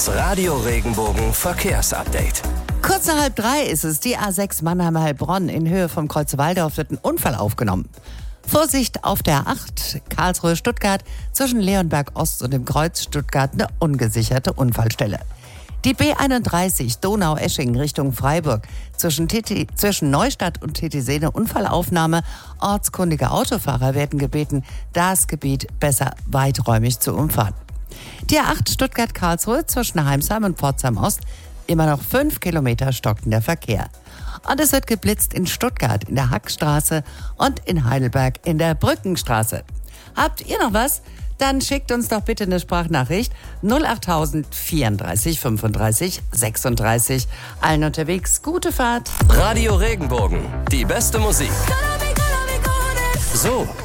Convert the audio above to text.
Das Radio Regenbogen Verkehrsupdate. Kurz nach 2:30 ist es. Die A6 Mannheim-Heilbronn in Höhe vom Kreuz Waldorf wird ein Unfall aufgenommen. Vorsicht auf der A8 Karlsruhe-Stuttgart zwischen Leonberg Ost und dem Kreuz Stuttgart eine ungesicherte Unfallstelle. Die B31 Donau-Eschingen Richtung Freiburg zwischen Neustadt und Titisee eine Unfallaufnahme. Ortskundige Autofahrer werden gebeten, das Gebiet besser weiträumig zu umfahren. Die A8 Stuttgart-Karlsruhe zwischen Heimsheim und Pforzheim Ost immer noch 5 Kilometer stockender Verkehr. Und es wird geblitzt in Stuttgart in der Hackstraße und in Heidelberg in der Brückenstraße. Habt ihr noch was? Dann schickt uns doch bitte eine Sprachnachricht 08000 34 35 36. Allen unterwegs gute Fahrt. Radio Regenbogen, die beste Musik. So